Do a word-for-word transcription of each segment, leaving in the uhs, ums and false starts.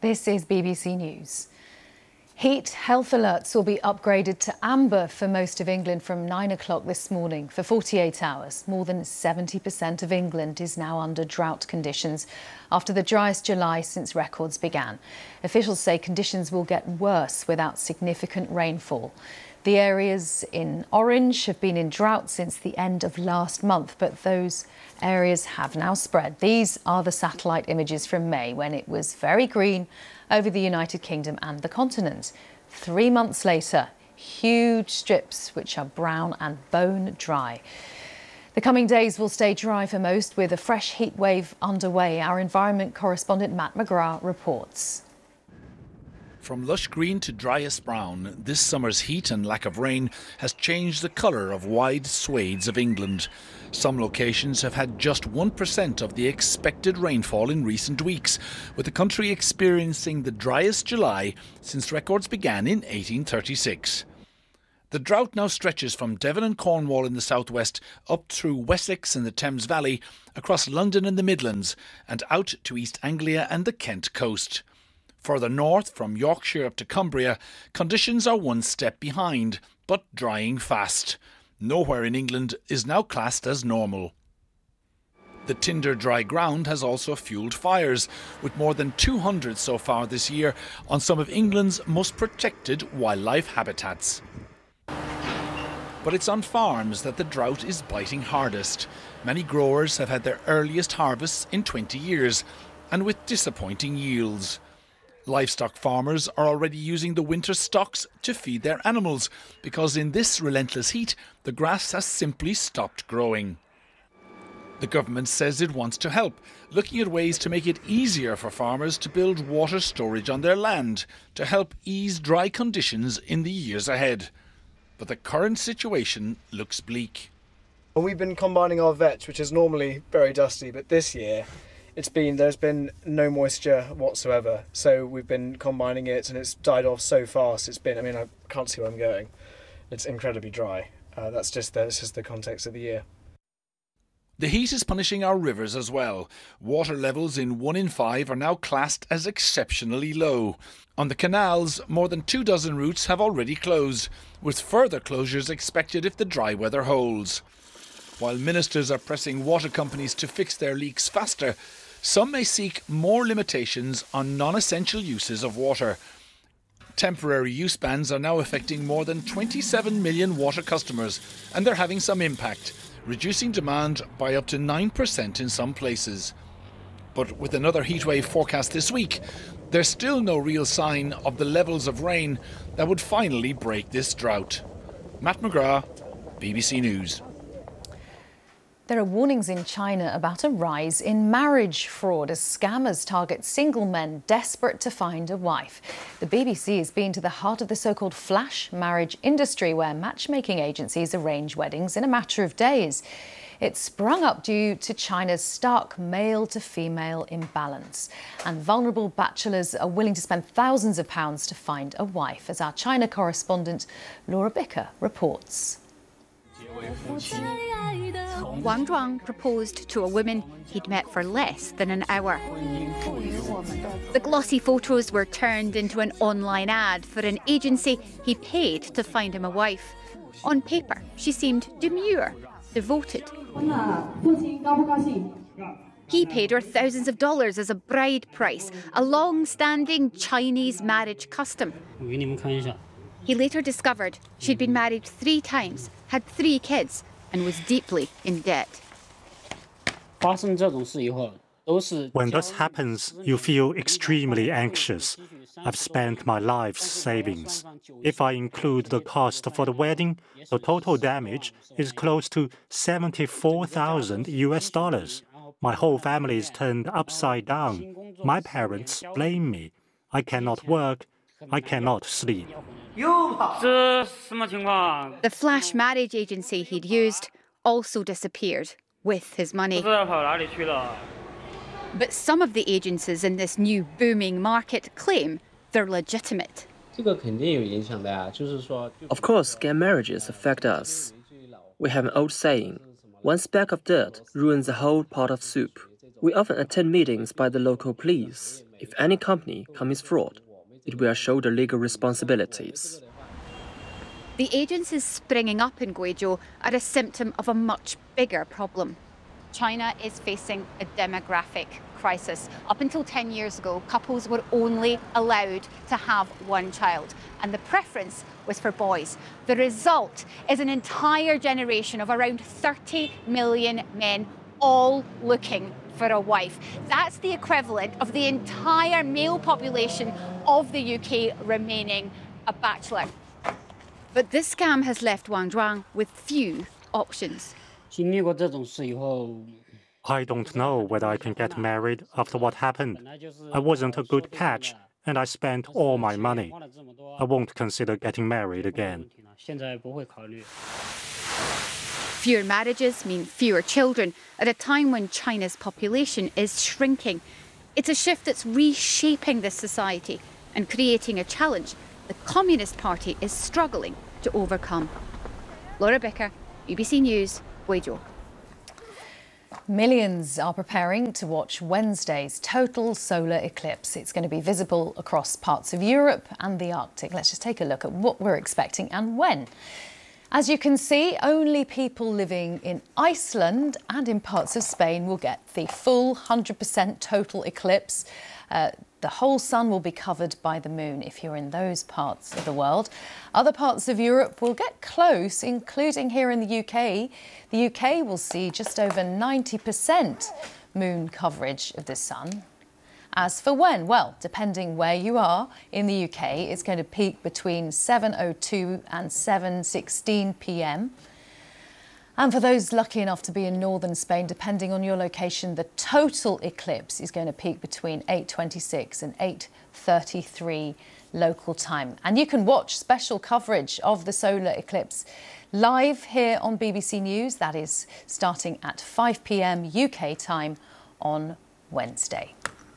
This is B B C News. Heat health alerts will be upgraded to amber for most of England from nine o'clock this morning for forty-eight hours. More than seventy percent of England is now under drought conditions after the driest July since records began. Officials say conditions will get worse without significant rainfall. The areas in orange have been in drought since the end of last month, but those areas have now spread. These are the satellite images from May, when it was very green over the United Kingdom and the continent. Three months later, huge strips which are brown and bone dry. The coming days will stay dry for most, with a fresh heat wave underway. Our environment correspondent Matt McGrath reports. From lush green to driest brown, this summer's heat and lack of rain has changed the colour of wide swathes of England. Some locations have had just one percent of the expected rainfall in recent weeks, with the country experiencing the driest July since records began in eighteen thirty-six. The drought now stretches from Devon and Cornwall in the southwest up through Wessex and the Thames Valley, across London and the Midlands, and out to East Anglia and the Kent coast. Further north, from Yorkshire up to Cumbria, conditions are one step behind, but drying fast. Nowhere in England is now classed as normal. The tinder dry ground has also fuelled fires, with more than two hundred so far this year on some of England's most protected wildlife habitats. But it's on farms that the drought is biting hardest. Many growers have had their earliest harvests in twenty years, and with disappointing yields. Livestock farmers are already using the winter stocks to feed their animals, because in this relentless heat, the grass has simply stopped growing. The government says it wants to help, looking at ways to make it easier for farmers to build water storage on their land to help ease dry conditions in the years ahead. But the current situation looks bleak. We've been combining our vetch, which is normally very dusty, but this year It's been, there's been no moisture whatsoever, so we've been combining it and it's died off so fast. It's been, I mean, I can't see where I'm going. It's incredibly dry. Uh, that's just the, that's just the context of the year. The heat is punishing our rivers as well. Water levels in one in five are now classed as exceptionally low. On the canals, more than two dozen routes have already closed, with further closures expected if the dry weather holds. While ministers are pressing water companies to fix their leaks faster, some may seek more limitations on non-essential uses of water. Temporary use bans are now affecting more than twenty-seven million water customers, and they're having some impact, reducing demand by up to nine percent in some places. But with another heatwave forecast this week, there's still no real sign of the levels of rain that would finally break this drought. Matt McGrath, B B C News. There are warnings in China about a rise in marriage fraud as scammers target single men desperate to find a wife. The B B C has been to the heart of the so-called flash marriage industry, where matchmaking agencies arrange weddings in a matter of days. It sprung up due to China's stark male-to-female imbalance. And vulnerable bachelors are willing to spend thousands of pounds to find a wife, as our China correspondent Laura Bicker reports. Wang Zhuang proposed to a woman he'd met for less than an hour. The glossy photos were turned into an online ad for an agency he paid to find him a wife. On paper, she seemed demure, devoted. He paid her thousands of dollars as a bride price, a long-standing Chinese marriage custom. He later discovered she'd been married three times, had three kids, and was deeply in debt. When this happens, you feel extremely anxious. I've spent my life's savings. If I include the cost for the wedding, the total damage is close to seventy-four thousand U S dollars. My whole family is turned upside down. My parents blame me. I cannot work. I cannot sleep. The flash marriage agency he'd used also disappeared with his money. But some of the agencies in this new booming market claim they're legitimate. Of course, scam marriages affect us. We have an old saying, one speck of dirt ruins a whole pot of soup. We often attend meetings by the local police. If any company commits fraud, it will shoulder legal responsibilities. The agencies springing up in Guizhou are a symptom of a much bigger problem. China is facing a demographic crisis. Up until ten years ago, couples were only allowed to have one child, and the preference was for boys. The result is an entire generation of around thirty million men all looking for a wife. That's the equivalent of the entire male population of the U K remaining a bachelor. But this scam has left Wang Zhuang with few options. I don't know whether I can get married after what happened. I wasn't a good catch, and I spent all my money. I won't consider getting married again. Fewer marriages mean fewer children at a time when China's population is shrinking. It's a shift that's reshaping this society and creating a challenge the Communist Party is struggling to overcome. Laura Bicker, B B C News, Guizhou. Millions are preparing to watch Wednesday's total solar eclipse. It's going to be visible across parts of Europe and the Arctic. Let's just take a look at what we're expecting and when. As you can see, only people living in Iceland and in parts of Spain will get the full one hundred percent total eclipse. Uh, the whole sun will be covered by the moon if you're in those parts of the world. Other parts of Europe will get close, including here in the U K. The U K will see just over ninety percent moon coverage of the sun. As for when, well, depending where you are in the U K, it's going to peak between seven oh two and seven sixteen p m. And for those lucky enough to be in northern Spain, depending on your location, the total eclipse is going to peak between eight twenty-six and eight thirty-three local time. And you can watch special coverage of the solar eclipse live here on B B C News. That is starting at five p m U K time on Wednesday.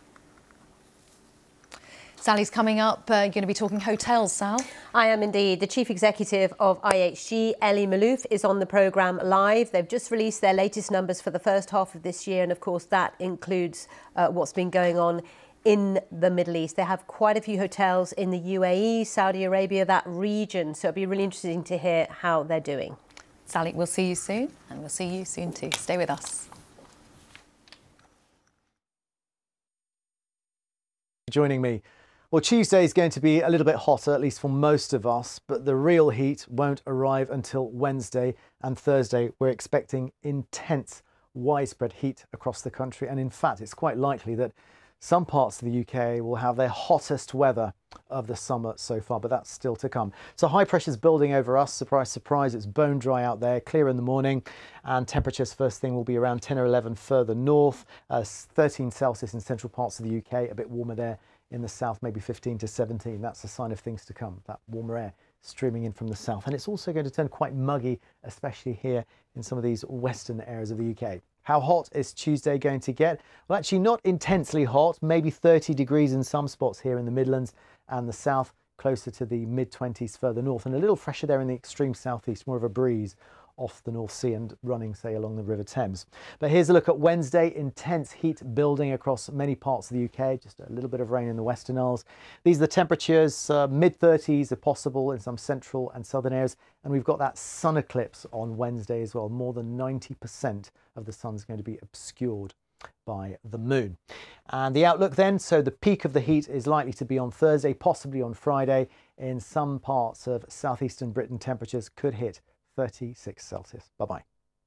Sally's coming up. Uh, you're going to be talking hotels, Sal. I am indeed. The Chief Executive of I H G, Elie Maalouf, is on the programme live. They've just released their latest numbers for the first half of this year, and of course that includes uh, what's been going on in the Middle East. They have quite a few hotels in the U A E, Saudi Arabia, that region, so it'll be really interesting to hear how they're doing. Sally, we'll see you soon, and we'll see you soon too. Stay with us. Joining me. Well, Tuesday is going to be a little bit hotter, at least for most of us, but the real heat won't arrive until Wednesday and Thursday. We're expecting intense, widespread heat across the country. And in fact, it's quite likely that some parts of the U K will have their hottest weather of the summer so far, but that's still to come. So high pressure is building over us. Surprise, surprise, it's bone dry out there, clear in the morning, and temperatures first thing will be around ten or eleven further north, uh, thirteen Celsius in central parts of the U K, a bit warmer there. In the south, maybe fifteen to seventeen. That's a sign of things to come, that warmer air streaming in from the south. And it's also going to turn quite muggy, especially here in some of these western areas of the U K. How hot is Tuesday going to get? Well, actually not intensely hot, maybe thirty degrees in some spots here in the Midlands and the south, closer to the mid twenties further north, and a little fresher there in the extreme southeast, more of a breeze off the North Sea and running, say, along the River Thames. But here's a look at Wednesday. Intense heat building across many parts of the U K, just a little bit of rain in the Western Isles. These are the temperatures, uh, mid thirties are possible in some central and southern areas. And we've got that sun eclipse on Wednesday as well. More than ninety percent of the sun's going to be obscured by the moon. And the outlook then, so the peak of the heat is likely to be on Thursday, possibly on Friday. In some parts of southeastern Britain, temperatures could hit thirty-six Celsius. Bye-bye.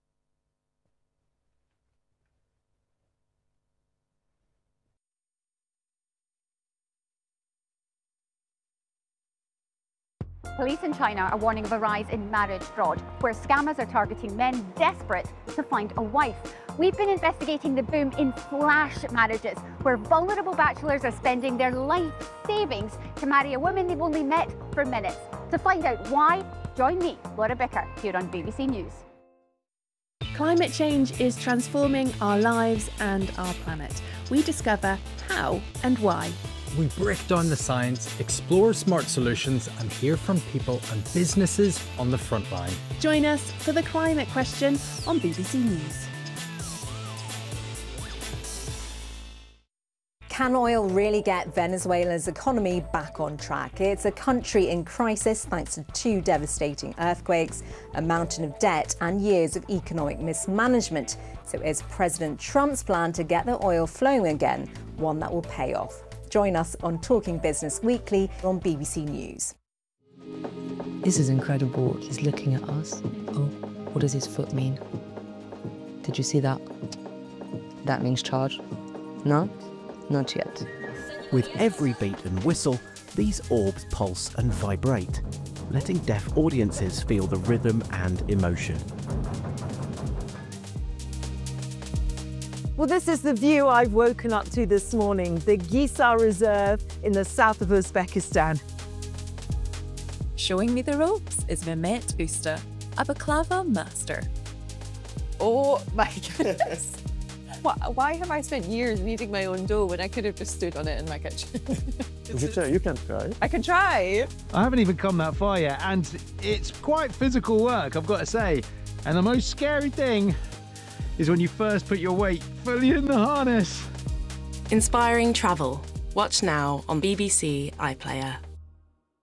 Police in China are warning of a rise in marriage fraud, where scammers are targeting men desperate to find a wife. We've been investigating the boom in flash marriages, where vulnerable bachelors are spending their life savings to marry a woman they've only met for minutes. To find out why, join me, Laura Bicker, here on B B C News. Climate change is transforming our lives and our planet. We discover how and why. We break down the science, explore smart solutions, and hear from people and businesses on the front line. Join us for The Climate Question on B B C News. Can oil really get Venezuela's economy back on track? It's a country in crisis thanks to two devastating earthquakes, a mountain of debt and years of economic mismanagement. So is President Trump's plan to get the oil flowing again one that will pay off? Join us on Talking Business Weekly on B B C News. This is incredible. He's looking at us. Oh, what does his foot mean? Did you see that? That means charge. No? Not yet. With every beat and whistle, these orbs pulse and vibrate, letting deaf audiences feel the rhythm and emotion. Well, this is the view I've woken up to this morning, the Gisar Reserve in the south of Uzbekistan. Showing me the ropes is Mehmet Usta, a baklava master. Oh my goodness. Why have I spent years kneading my own dough when I could have just stood on it in my kitchen? You can try. You can try. I can try. I haven't even come that far yet, and it's quite physical work, I've got to say. And the most scary thing is when you first put your weight fully in the harness. Inspiring travel. Watch now on B B C iPlayer.